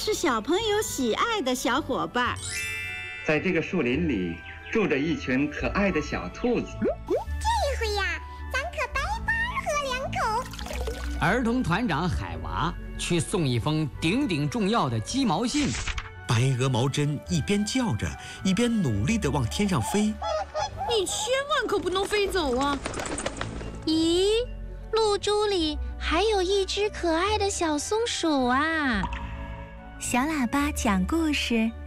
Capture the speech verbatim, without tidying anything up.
是小朋友喜爱的小伙伴。 在这个树林里住着一群可爱的小兔子。 这回呀，咱可白白喝两口。 儿童团长海娃去送一封顶顶重要的鸡毛信。 白鹅毛针一边叫着，一边努力地往天上飞。 你千万可不能飞走啊！ 咦，露珠里还有一只可爱的小松鼠啊！ 小喇叭讲故事，